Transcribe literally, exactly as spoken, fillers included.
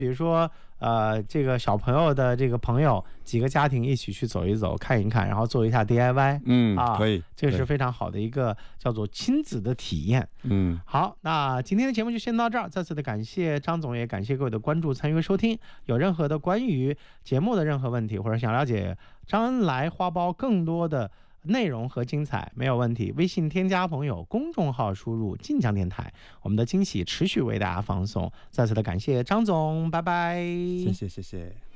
比如说呃这个小朋友的这个朋友几个家庭一起去走一走看一看，然后做一下 D I Y。 嗯， 啊， 可以， 这个是非常好的一个叫做亲子的体验。 嗯， 好，那今天的节目就先到这儿，再次的感谢张总，也感谢各位的关注参与收听。有任何的关于节目的任何问题，或者想了解张恩来花苞更多的内容和精彩，没有问题，微信添加朋友，公众号输入晋江电台，我们的惊喜持续为大家放送。再次的感谢张总，拜拜。 谢谢谢谢。